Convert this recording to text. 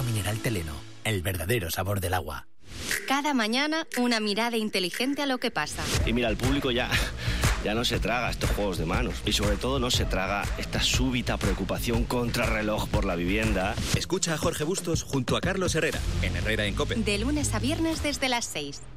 mineral Teleno, el verdadero sabor del agua. Cada mañana, una mirada inteligente a lo que pasa. Y mira, el público ya no se traga estos juegos de manos. Y sobre todo no se traga esta súbita preocupación contrarreloj por la vivienda. Escucha a Jorge Bustos junto a Carlos Herrera, en Herrera en COPE. De lunes a viernes desde las 6.